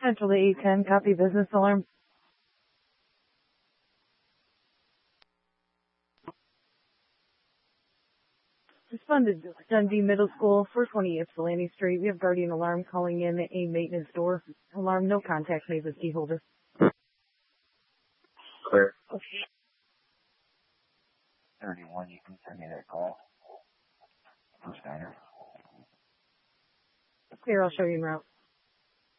Central to 810, copy business alarm. Responded to Dundee Middle School, 420 Ypsilanti Street. We have Guardian Alarm calling in a maintenance door. Alarm, no contact made with key holder. Clear. Okay. 31, you can send me that call. Steiner. Clear, I'll show you en route.